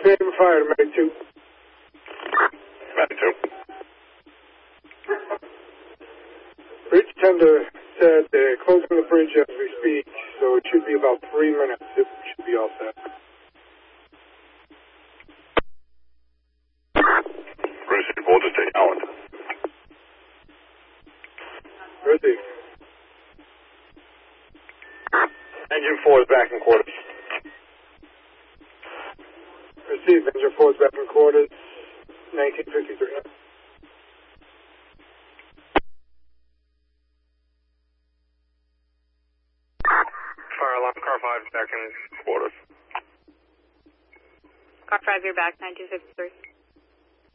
Name fire, Medic 2. Medic 2. Bridge tender said they're closing the bridge as we speak, so it should be about 3 minutes. It should be all set. Bridge report to State Island. Receive. Engine 4 is back in quarters. Receive. Engine 4 is back in quarters. 1953. Fire alarm, car 5 back in quarters. Car 5, you're back, 9253.